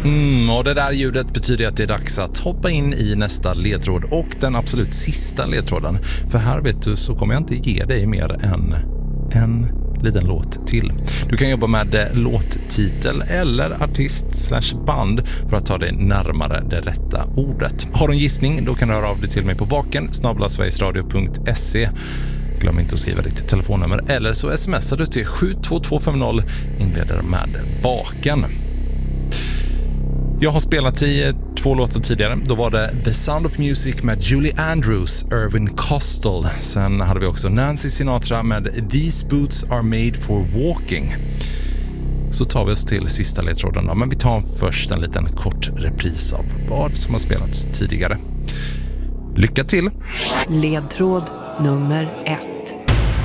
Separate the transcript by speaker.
Speaker 1: Och det där ljudet betyder att det är dags att hoppa in i nästa ledtråd och den absolut sista ledtråden. För här vet du så kommer jag inte ge dig mer än en liten låt till. Du kan jobba med låttitel eller artist/band för att ta dig närmare det rätta ordet. Har du en gissning, då kan du höra av dig till mig på vaken@sverigesradio.se. Glöm inte att skriva ditt telefonnummer eller så smsar du till 72250, inleder med vaken. Jag har spelat i 2 låtar tidigare. Då var det The Sound of Music med Julie Andrews, Irvin Kostal. Sen hade vi också Nancy Sinatra med These Boots Are Made for Walking. Så tar vi oss till sista ledtråden då. Men vi tar först en liten kort repris av vad som har spelats tidigare. Lycka till!
Speaker 2: Ledtråd nummer 1.